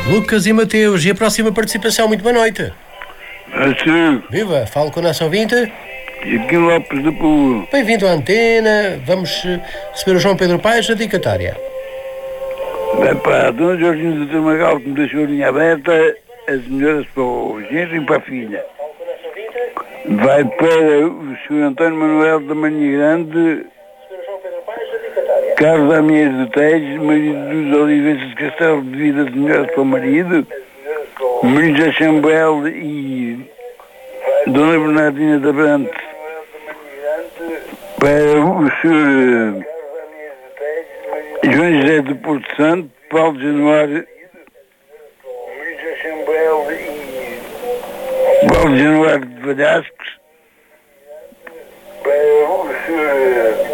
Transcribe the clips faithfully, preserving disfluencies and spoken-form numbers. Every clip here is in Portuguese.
Lucas e Mateus, e a próxima participação, muito boa noite. Assim, Viva, falo com o nosso ouvinte. Joaquim Lopes da Pua. Bem-vindo à antena, vamos eh, receber o João Pedro Paes, a dedicatória. Bem pá, Dona Jorginho do Tramagal, que me deixou a linha aberta, as melhoras para o genro e para a filha. Vai para o senhor António Manuel da Marinha Grande, Carlos Amias do Tejo, marido dos Oliveiras de Castelo de Vida, de melhoras para o marido, Maria Chambel e Dona Bernardina da Brante, para o senhor João José do Porto Santo, Paulo Januário, Paulo Januário de Valhascos, para o senhor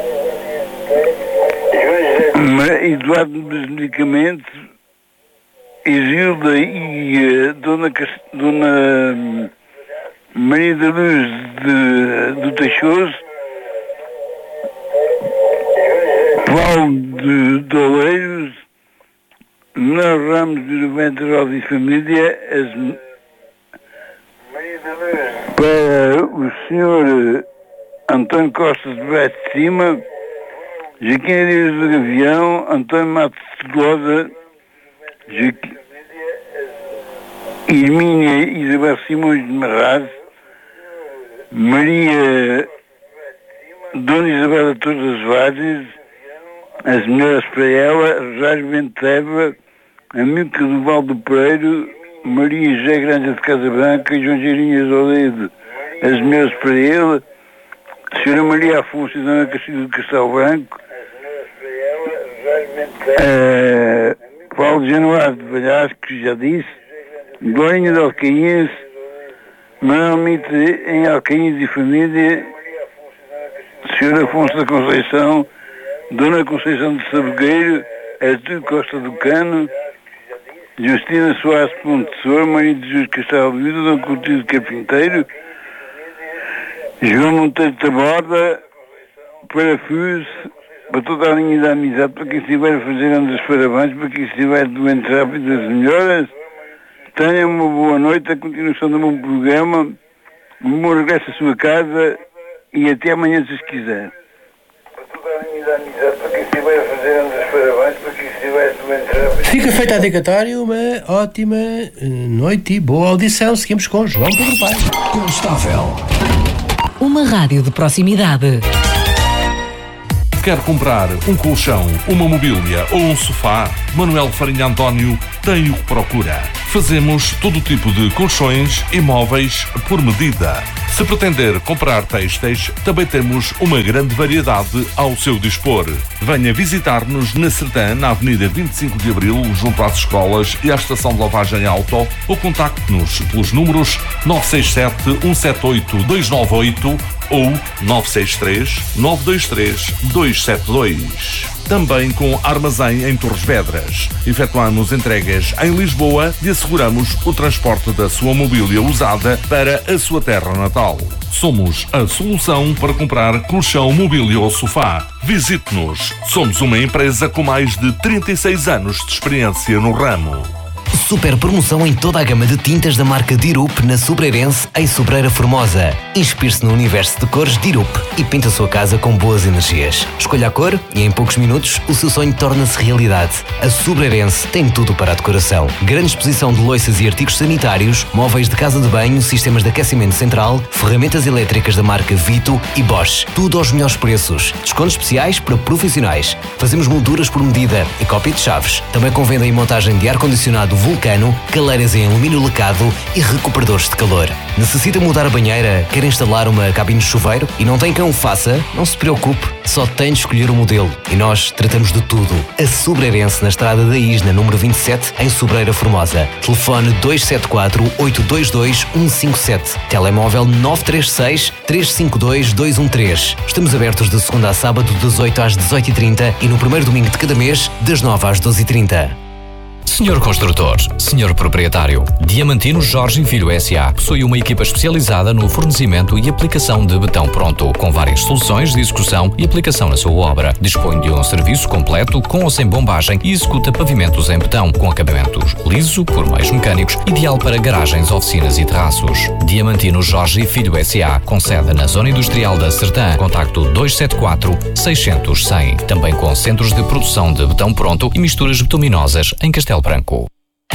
Eduardo dos Medicamentos, Isilda e uh, Dona, Cast... Dona Maria da Luz de, do Teixoso, Paulo de Doleiros, Manuel Ramos de Ventural e Família, as... para o senhor António Costa de Brás de Cima, Joaquim Arias do Gavião, António Matos de Loza, Joaquim... Irmínia Isabel Simões de Marraz, Maria Dona Isabel de Torres das Vargens, as melhoras para ela, Rosário Benteva, Amilca do Val do Pereiro, Maria José Granja de Casa Branca, João Geirinhas Oledo, as melhoras para ele, senhora Maria Afonso e Dona Castilho de Castelo Branco, uh, Paulo Januário de Valhasco, que já disse, Glorinha de Alcaínhas, Manuel Mitre em Alcaínhas e Família, senhor Afonso da Conceição, Dona Conceição de Sabogueiro, Artur Costa do Cano, Justina Soares Pontessor, Maria de Jesus Castelo de Vida, Dom Coutinho de Carpinteiro, João Monteiro de Taborda, para Fus, para toda a linha da amizade, para quem estiver a fazer andas parabéns, para quem estiver doente rápido das melhoras. Tenha uma boa noite, a continuação do bom programa, um bom regresso à sua casa e até amanhã se quiser. Fica feita a dedicatória, uma ótima noite e boa audição. Seguimos com João Pedro Paes. Constável. Uma rádio de proximidade. Quer comprar um colchão, uma mobília ou um sofá? Manuel Farinha António tem o que procura. Fazemos todo tipo de colchões e móveis por medida. Se pretender comprar têxteis, também temos uma grande variedade ao seu dispor. Venha visitar-nos na Sertã, na Avenida vinte e cinco de Abril, junto às escolas e à estação de lavagem auto, ou contacte-nos pelos números nove seis sete, um sete oito, dois nove oito ou nove seis três, nove dois três, dois sete dois. Também com armazém em Torres Vedras. Efetuamos entregas em Lisboa e asseguramos o transporte da sua mobília usada para a sua terra natal. Somos a solução para comprar colchão, mobília ou sofá. Visite-nos. Somos uma empresa com mais de trinta e seis anos de experiência no ramo. Super promoção em toda a gama de tintas da marca Dirup na Sobreirense, em Sobreira Formosa. Inspire-se no universo de cores Dirup e pinta a sua casa com boas energias. Escolha a cor e em poucos minutos o seu sonho torna-se realidade. A Sobreirense tem tudo para a decoração. Grande exposição de louças e artigos sanitários, móveis de casa de banho, sistemas de aquecimento central, ferramentas elétricas da marca Vito e Bosch. Tudo aos melhores preços. Descontos especiais para profissionais. Fazemos molduras por medida e cópia de chaves. Também com venda e montagem de ar-condicionado Vulcano, caleiras em alumínio lacado e recuperadores de calor. Necessita mudar a banheira? Quer instalar uma cabine de chuveiro? E não tem quem o faça? Não se preocupe, só tem de escolher o modelo. E nós tratamos de tudo. A Sobreirense, na Estrada da Isna, número vinte e sete, em Sobreira Formosa. Telefone dois sete quatro, oito dois dois, um cinco sete. Telemóvel nove três seis, três cinco dois, dois um três. Estamos abertos de segunda a sábado, das oito às dezoito e trinta e no primeiro domingo de cada mês, das nove às doze e trinta. Senhor Construtor, Senhor Proprietário, Diamantino Jorge e Filho S A possui uma equipa especializada no fornecimento e aplicação de betão pronto, com várias soluções de execução e aplicação na sua obra. Dispõe de um serviço completo com ou sem bombagem e executa pavimentos em betão, com acabamentos liso por meios mecânicos, ideal para garagens, oficinas e terraços. Diamantino Jorge e Filho S A, com sede na Zona Industrial da Sertã. Contacto dois sete quatro, seis zero zero, cem. Também com centros de produção de betão pronto e misturas bituminosas em Castelo Branco.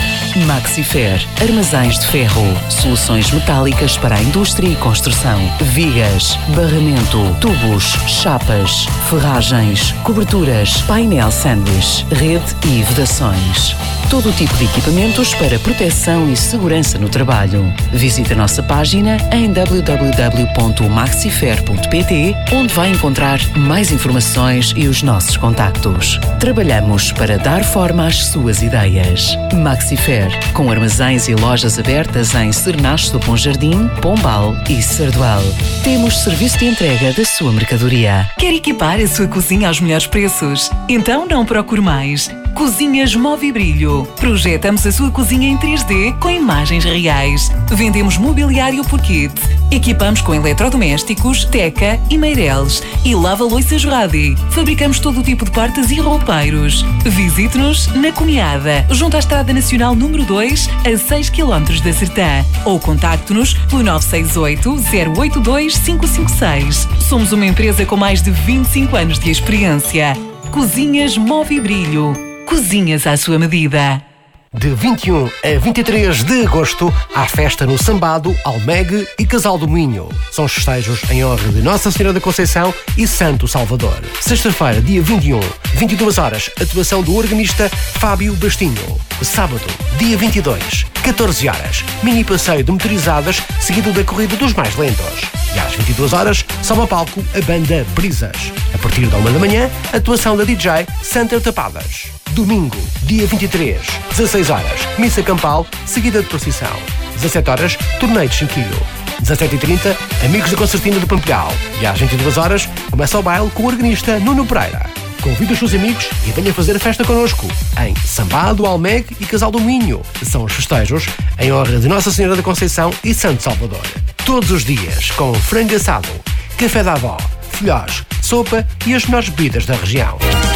Maxifer, armazéns de ferro, soluções metálicas para a indústria e construção, vigas, barramento, tubos, chapas, ferragens, coberturas, painel sanduíche, rede e vedações. Todo o tipo de equipamentos para proteção e segurança no trabalho. Visite a nossa página em w w w ponto maxifer ponto p t, onde vai encontrar mais informações e os nossos contactos. Trabalhamos para dar forma às suas ideias. Maxifer, com armazéns e lojas abertas em Cernacho do Bom Jardim, Pombal e Sardual. Temos serviço de entrega da sua mercadoria. Quer equipar a sua cozinha aos melhores preços? Então não procure mais. Cozinhas Movibrilho. Projetamos a sua cozinha em três D com imagens reais. Vendemos mobiliário por kit. Equipamos com eletrodomésticos, teca e meireles. E lava-loiças Radi. Fabricamos todo o tipo de portas e roupeiros. Visite-nos na Comiada, junto à Estrada Nacional número dois, a seis quilómetros da Sertã. Ou contacte-nos pelo nove seis oito, zero oito dois, cinco cinco seis. Somos uma empresa com mais de vinte e cinco anos de experiência. Cozinhas Movibrilho. Cozinhas à sua medida. De vinte e um a vinte e três de agosto, há festa no Sambado, Almegue e Casal do Minho. São os festejos em honra de Nossa Senhora da Conceição e Santo Salvador. Sexta-feira, dia vinte e um, vinte e duas horas, atuação do organista Fábio Bastinho. Sábado, dia vinte e dois, catorze horas, mini passeio de motorizadas, seguido da corrida dos mais lentos. E às vinte e duas horas, sobe ao palco a banda Brisas. A partir da uma da manhã, atuação da D J Santa Tapadas. Domingo, dia vinte e três, dezasseis horas, missa campal, seguida de procissão. dezassete horas, torneio de chinquilho. dezassete e trinta, amigos da Concertina do Pampilhau. E às vinte e duas horas, começa o baile com o organista Nuno Pereira. Convide os seus amigos e venha fazer a festa connosco em Sambado, Almegue e Casal do Minho. São os festejos em honra de Nossa Senhora da Conceição e Santo Salvador. Todos os dias com frango assado, café da avó, filhós, sopa e as melhores bebidas da região.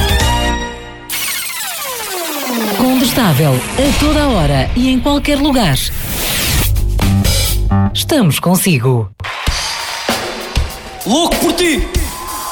Condestável, a toda a hora e em qualquer lugar. Estamos consigo. Louco por ti!